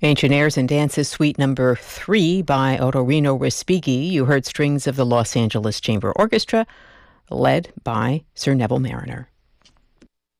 Ancient Airs and Dances Suite Number 3 by Otorino Respighi. You heard strings of the Los Angeles Chamber Orchestra, led by Sir Neville Marriner.